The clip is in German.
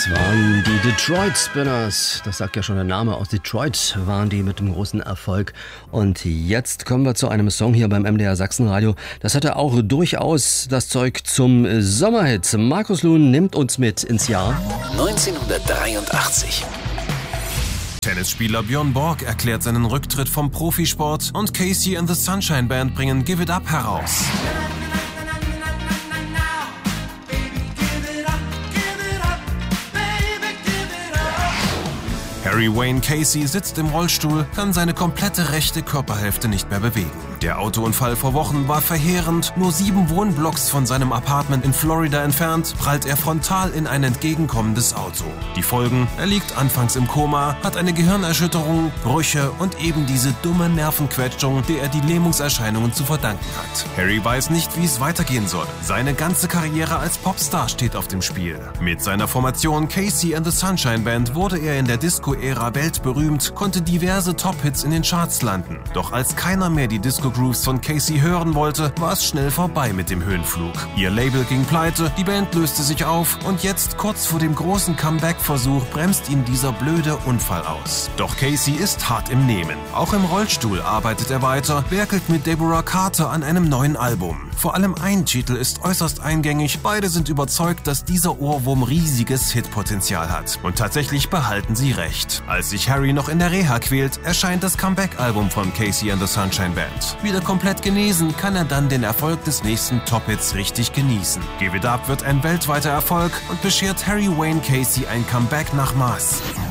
Das waren die Detroit Spinners. Das sagt ja schon der Name. Aus Detroit waren die mit dem großen Erfolg. Und jetzt kommen wir zu einem Song hier beim MDR Sachsenradio. Das hatte auch durchaus das Zeug zum Sommerhit. Markus Luhn nimmt uns mit ins Jahr 1983. Tennisspieler Björn Borg erklärt seinen Rücktritt vom Profisport und Casey and the Sunshine Band bringen Give It Up heraus. Harry Wayne Casey sitzt im Rollstuhl, kann seine komplette rechte Körperhälfte nicht mehr bewegen. Der Autounfall vor Wochen war verheerend. Nur 7 Wohnblocks von seinem Apartment in Florida entfernt, prallt er frontal in ein entgegenkommendes Auto. Die Folgen: Er liegt anfangs im Koma, hat eine Gehirnerschütterung, Brüche und eben diese dumme Nervenquetschung, der er die Lähmungserscheinungen zu verdanken hat. Harry weiß nicht, wie es weitergehen soll. Seine ganze Karriere als Popstar steht auf dem Spiel. Mit seiner Formation Casey and the Sunshine Band wurde er in der Disco-Ära weltberühmt, konnte diverse Top-Hits in den Charts landen. Doch als keiner mehr die Disco-Grooves von Casey hören wollte, war es schnell vorbei mit dem Höhenflug. Ihr Label ging pleite, die Band löste sich auf und jetzt, kurz vor dem großen Comeback-Versuch, bremst ihn dieser blöde Unfall aus. Doch Casey ist hart im Nehmen. Auch im Rollstuhl arbeitet er weiter, werkelt mit Deborah Carter an einem neuen Album. Vor allem ein Titel ist äußerst eingängig, beide sind überzeugt, dass dieser Ohrwurm riesiges Hitpotenzial hat. Und tatsächlich behalten sie recht. Als sich Harry noch in der Reha quält, erscheint das Comeback-Album von Casey and the Sunshine Band. Wieder komplett genesen, kann er dann den Erfolg des nächsten Top-Hits richtig genießen. Give It Up wird ein weltweiter Erfolg und beschert Harry Wayne Casey ein Comeback nach Maß.